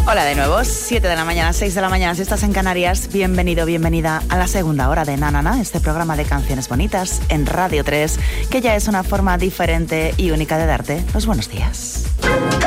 Hola de nuevo, 7 de la mañana, 6 de la mañana, si estás en Canarias, bienvenido, bienvenida a la segunda hora de Na, este programa de canciones bonitas en Radio 3, que ya es una forma diferente y única de darte los buenos días.